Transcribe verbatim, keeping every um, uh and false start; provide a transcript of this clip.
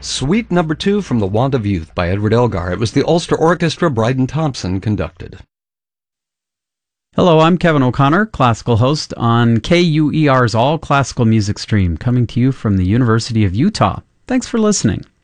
Suite number two from The Want of Youth by Edward Elgar. It was the Ulster Orchestra, Bryden Thompson conducted. Hello, I'm Kevin O'Connor, classical host on K U E R's All Classical Music Stream, coming to you from the University of Utah. Thanks for listening.